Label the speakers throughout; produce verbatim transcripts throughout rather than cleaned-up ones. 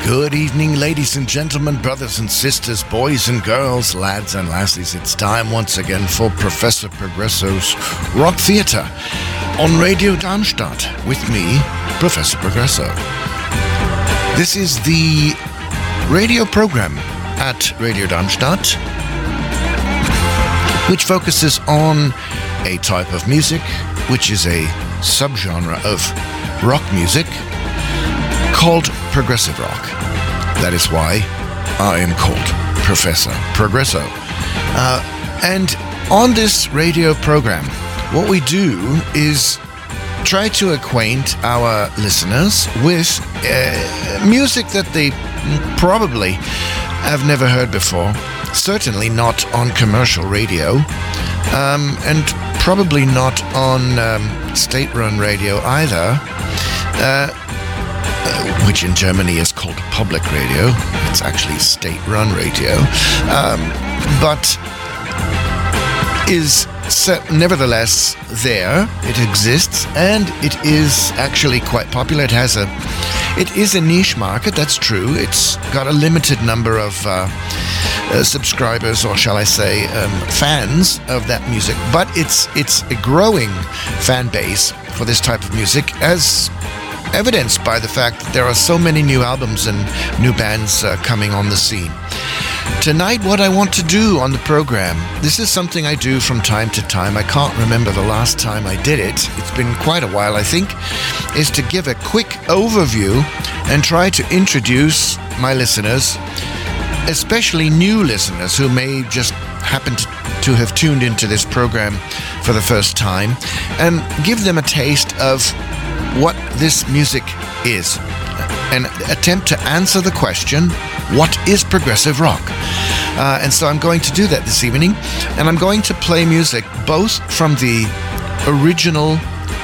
Speaker 1: Good evening, ladies and gentlemen, brothers and sisters, boys and girls, lads and lassies. It's time once again for Professor Progresso's Rock Theatre on Radio Darmstadt with me, Professor Progresso. This is the radio program at Radio Darmstadt, which focuses on a type of music, which is a subgenre of rock music, called progressive rock. That is why I am called Professor Progresso. Uh, and on this radio program, what we do is try to acquaint our listeners with uh, music that they probably have never heard before, certainly not on commercial radio, um, and probably not on um, state-run radio either. Uh, Uh, which in Germany is called public radio. It's actually state-run radio, um, but is set, nevertheless there. It exists, and it is actually quite popular. It has a, it is a niche market. That's true. It's got a limited number of uh, uh, subscribers, or shall I say, um, fans of that music. But it's it's a growing fan base for this type of music, as evidenced by the fact that there are so many new albums and new bands uh, coming on the scene. Tonight, what I want to do on the program, this is something I do from time to time. I can't remember the last time I did it. It's been quite a while, I think, is to give a quick overview and try to introduce my listeners, especially new listeners who may just happen to, to have tuned into this program for the first time, and give them a taste of what this music is, and attempt to answer the question, what is progressive rock? Uh, and so I'm going to do that this evening, and I'm going to play music both from the original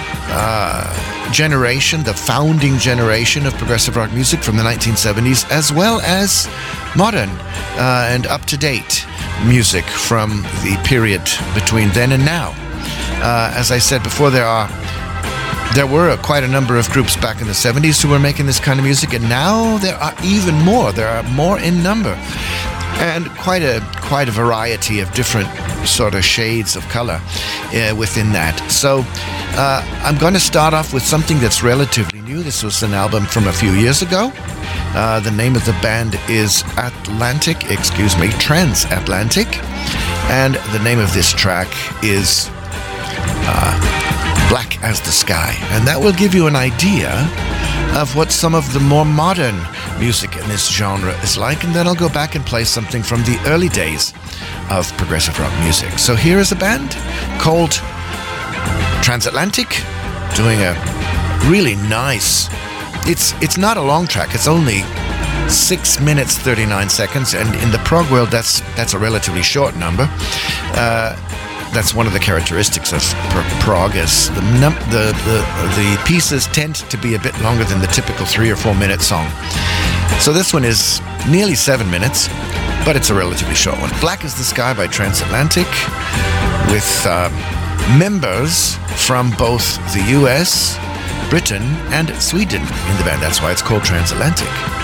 Speaker 1: uh, generation, the founding generation of progressive rock music from the nineteen seventies, as well as modern uh, and up-to-date music from the period between then and now. Uh, as I said before, there are There were quite a number of groups back in the seventies who were making this kind of music, and now there are even more. There are more in number, and quite a quite a variety of different sort of shades of color uh, within that. So uh, I'm going to start off with something that's relatively new. This was an album from a few years ago. Uh, the name of the band is Atlantic, excuse me, Transatlantic, and the name of this track is Uh, Black as the Sky, and that will give you an idea of what some of the more modern music in this genre is like, and then I'll go back and play something from the early days of progressive rock music. So here is a band called Transatlantic doing a really nice, it's it's not a long track, it's only six minutes thirty-nine seconds, and in the prog world that's that's a relatively short number. Uh, That's one of the characteristics of prog, is the, num- the the the pieces tend to be a bit longer than the typical three or four minute song. So this one is nearly seven minutes, but it's a relatively short one. Black as the Sky by Transatlantic, with um, members from both the U S, Britain, and Sweden in the band. That's why it's called Transatlantic.